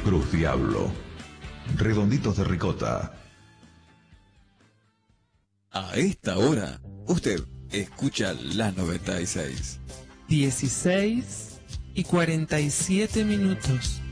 Cruz Diablo. Redonditos de ricota. A esta hora, usted escucha la 96. 16:47.